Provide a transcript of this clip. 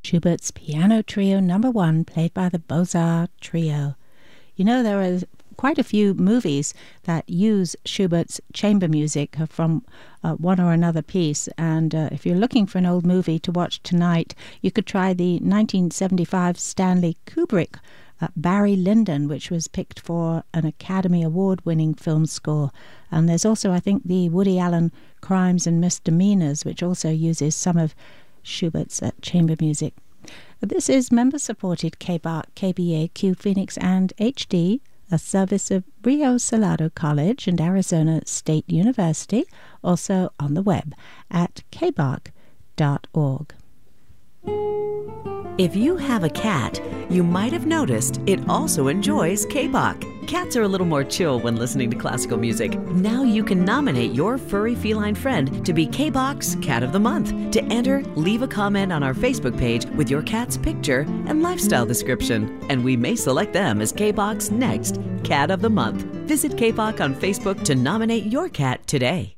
Schubert's Piano Trio No. 1, played by the Beaux-Arts Trio. You know, there are quite a few movies that use Schubert's chamber music from one or another piece, and if you're looking for an old movie to watch tonight, you could try the 1975 Stanley Kubrick Barry Lyndon, which was picked for an Academy Award-winning film score. And there's also, I think, the Woody Allen Crimes and Misdemeanors, which also uses some of Schubert's chamber music. This is member-supported KBARC, KBA, Q Phoenix, and HD, a service of Rio Salado College and Arizona State University, also on the web at kbark.org. If you have a cat, you might have noticed it also enjoys K-Bach. Cats are a little more chill when listening to classical music. Now you can nominate your furry feline friend to be K-Bach's Cat of the Month. To enter, leave a comment on our Facebook page with your cat's picture and lifestyle description, and we may select them as K-Bach's next Cat of the Month. Visit K-Bach on Facebook to nominate your cat today.